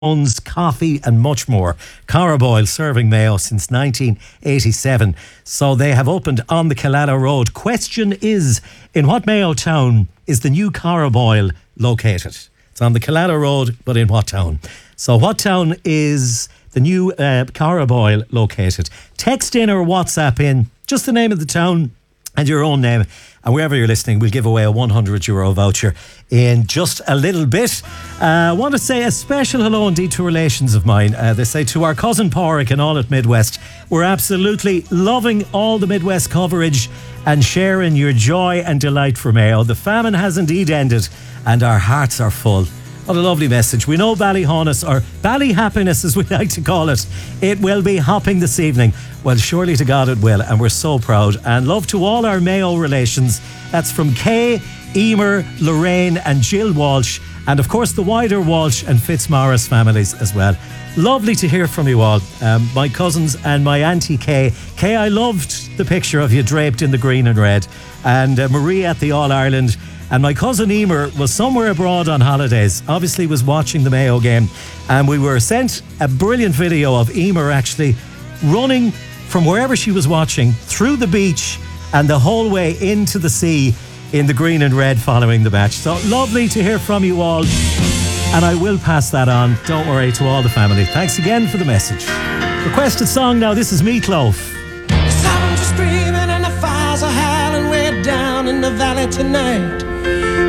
scones, coffee and much more. Carraboyle serving Mayo since 1987. So they have opened on the Killala Road. Question is, in what Mayo town is the new Carraboyle located? It's on the Killala Road, but in what town? So what town is the new Carraboyle located? Text in or WhatsApp in just the name of the town and your own name, and wherever you're listening, we'll give away a €100 voucher in just a little bit. I want to say a special hello indeed to relations of mine. They say to our cousin Pádraig and all at Midwest, we're absolutely loving all the Midwest coverage and sharing your joy and delight for Mayo. The famine has indeed ended and our hearts are full. What a lovely message. We know Ballyhonus, or Ballyhappiness as we like to call it, it will be hopping this evening. Well, surely to God it will, and we're so proud. And love to all our Mayo relations. That's from Kay, Emer, Lorraine and Jill Walsh, and of course the wider Walsh and Fitzmaurice families as well. Lovely to hear from you all. My cousins and my auntie Kay. Kay, I loved the picture of you draped in the green and red. And Marie at the All-Ireland. And my cousin Emer was somewhere abroad on holidays, obviously was watching the Mayo game, and we were sent a brilliant video of Emer actually running from wherever she was watching through the beach and the whole way into the sea in the green and red following the match. So lovely to hear from you all, and I will pass that on, don't worry, to all the family. Thanks again for the message. Requested song now, this is Meatloaf. The sirens are screaming and the fires are howling way down in the valley tonight.